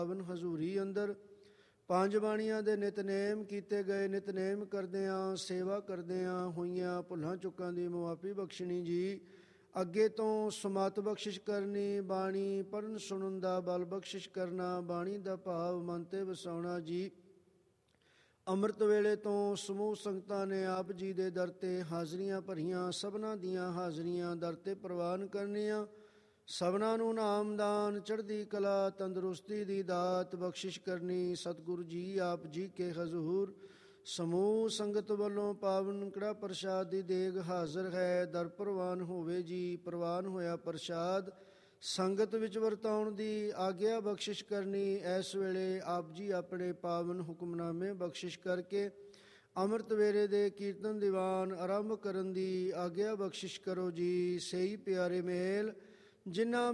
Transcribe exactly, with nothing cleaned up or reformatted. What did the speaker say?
ਪਾਵਨ ਹਜ਼ੂਰੀ ਅੰਦਰ ਪੰਜ ਬਾਣੀਆਂ ਦੇ ਨਿਤਨੇਮ ਕੀਤੇ ਗਏ। ਨਿਤਨੇਮ ਕਰਦਿਆਂ ਸੇਵਾ ਕਰਦਿਆਂ ਹੋਈਆਂ ਭੁੱਲਾਂ ਚੁੱਕਾਂ ਦੀ ਮੁਆਫੀ ਬਖਸ਼ਣੀ ਜੀ। ਅੱਗੇ ਤੋਂ ਸਮਤ ਬਖਸ਼ਿਸ਼ ਕਰਨੀ, ਬਾਣੀ ਪੜ੍ਹਨ ਸੁਣਨ ਦਾ ਬਲ ਬਖਸ਼ਿਸ਼ ਕਰਨਾ, ਬਾਣੀ ਦਾ ਭਾਵ ਮਨ 'ਤੇ ਵਸਾਉਣਾ ਜੀ। ਅੰਮ੍ਰਿਤ ਵੇਲੇ ਤੋਂ ਸਮੂਹ ਸੰਗਤਾਂ ਨੇ ਆਪ ਜੀ ਦੇ ਦਰ 'ਤੇ ਹਾਜ਼ਰੀਆਂ ਭਰੀਆਂ। ਸਭਨਾਂ ਦੀਆਂ ਹਾਜ਼ਰੀਆਂ ਦਰ 'ਤੇ ਪ੍ਰਵਾਨ ਕਰਨੀਆਂ। ਸਭਨਾਂ ਨੂੰ ਨਾਮਦਾਨ, ਚੜ੍ਹਦੀ ਕਲਾ, ਤੰਦਰੁਸਤੀ ਦੀ ਦਾਤ ਬਖਸ਼ਿਸ਼ ਕਰਨੀ। ਸਤਿਗੁਰੂ ਜੀ ਆਪ ਜੀ ਕੇ ਹਜ਼ੂਰ ਸਮੂਹ ਸੰਗਤ ਵੱਲੋਂ ਪਾਵਨ ਕੜਾ ਪ੍ਰਸ਼ਾਦ ਦੀ ਦੇਗ ਹਾਜ਼ਰ ਹੈ। ਦਰ ਪ੍ਰਵਾਨ ਹੋਵੇ ਜੀ। ਪ੍ਰਵਾਨ ਹੋਇਆ ਪ੍ਰਸ਼ਾਦ ਸੰਗਤ ਵਿੱਚ ਵਰਤਾਉਣ ਦੀ ਆਗਿਆ ਬਖਸ਼ਿਸ਼ ਕਰਨੀ। ਇਸ ਵੇਲੇ ਆਪ ਜੀ ਆਪਣੇ ਪਾਵਨ ਹੁਕਮਨਾਮੇ ਬਖਸ਼ਿਸ਼ ਕਰਕੇ ਅੰਮ੍ਰਿਤ ਵੇਲੇ ਦੇ ਕੀਰਤਨ ਦੀਵਾਨ ਆਰੰਭ ਕਰਨ ਦੀ ਆਗਿਆ ਬਖਸ਼ਿਸ਼ ਕਰੋ ਜੀ। ਸਹੀ ਪਿਆਰੇ ਮੇਲ ਜਿਨ੍ਹਾਂ